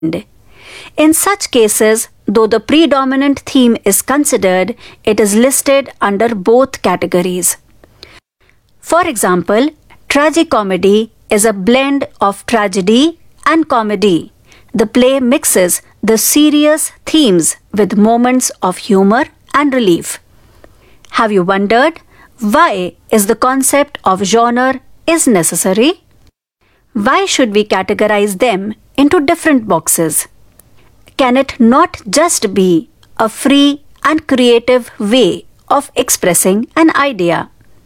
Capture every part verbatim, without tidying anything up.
In such cases, though the predominant theme is considered, it is listed under both categories. For example, tragicomedy is a blend of tragedy and comedy. The play mixes the serious themes with moments of humor and relief. Have you wondered why is the concept of genre is necessary? Why should we categorize them into different boxes? Can it not just be a free and creative way of expressing an idea?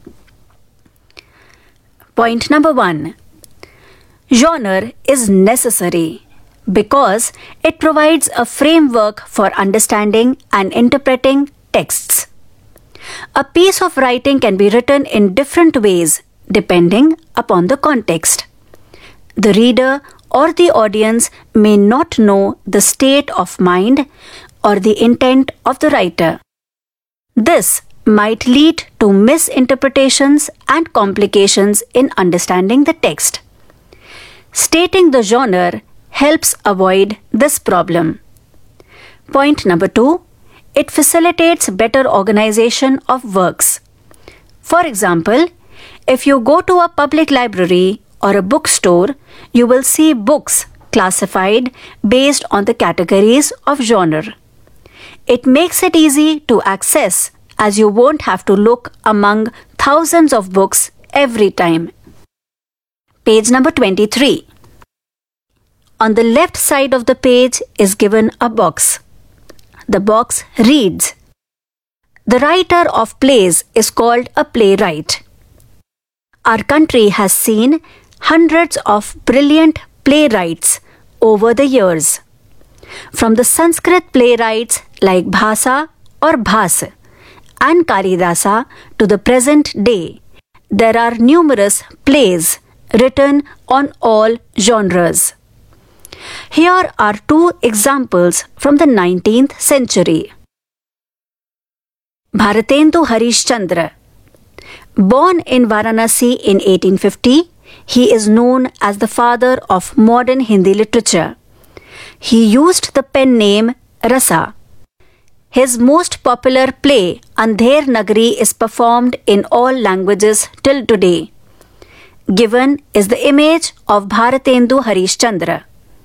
Point number one. Genre is necessary because it provides a framework for understanding and interpreting texts. A piece of writing can be written in different ways depending upon the context. The reader or the audience may not know the state of mind or the intent of the writer. This might lead to misinterpretations and complications in understanding the text. Stating the genre helps avoid this problem. Point number two. It facilitates better organization of works. For example, if you go to a public library or a bookstore, you will see books classified based on the categories of genre. It makes it easy to access as you won't have to look among thousands of books every time. Page number twenty-three. On the left side of the page is given a box. The box reads. The writer of plays is called a playwright. Our country has seen hundreds of brilliant playwrights over the years. From the Sanskrit playwrights like Bhasa or Bhas and Kalidasa to the present day, there are numerous plays written on all genres. Here are two examples from the nineteenth century. Bharatendu Harishchandra. Born in Varanasi in eighteen fifty, he is known as the father of modern Hindi literature. He used the pen name Rasa. His most popular play, Andher Nagari, is performed in all languages till today. Given is the image of Bharatendu Harishchandra.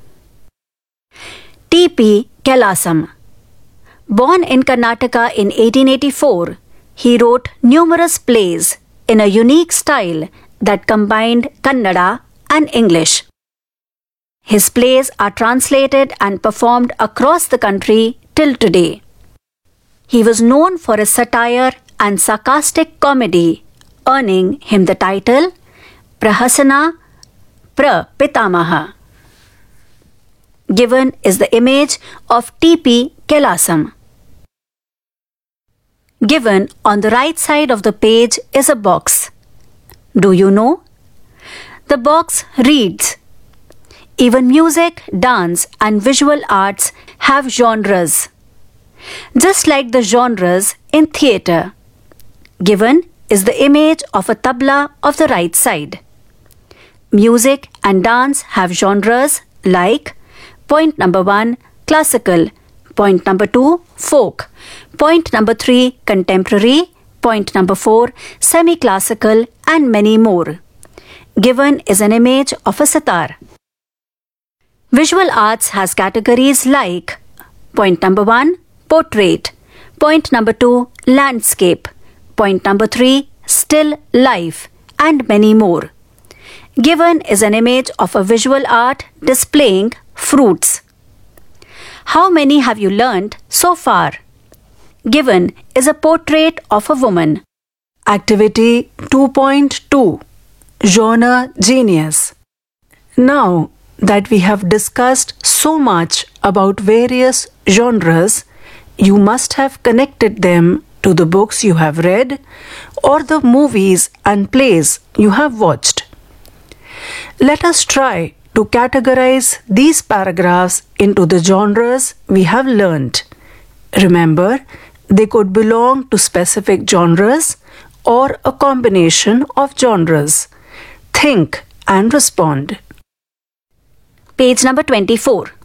T P Kailasam. Born in Karnataka in eighteen eighty-four, he wrote numerous plays in a unique style that combined Kannada and English. His plays are translated and performed across the country till today. He was known for his satire and sarcastic comedy, earning him the title Prahasana Prapitamaha. Given is the image of T P Kailasam. Given on the right side of the page is a box. Do you know? The box reads. Even music, dance, and visual arts have genres, just like the genres in theatre. Given is the image of a tabla of the right side. Music and dance have genres like point number one, classical, point number two, folk, point number three, contemporary, point number four, semi-classical, and many more. Given is an image of a sitar. Visual arts has categories like point number one, portrait, point number two, landscape, point number three, still life, and many more. Given is an image of a visual art displaying fruits. How many have you learned so far? Given is a portrait of a woman. Activity two point two. Genre Genius. Now that we have discussed so much about various genres, you must have connected them to the books you have read or the movies and plays you have watched. Let us try to categorize these paragraphs into the genres we have learned. Remember, they could belong to specific genres or a combination of genres. Think and respond. Page number twenty-four.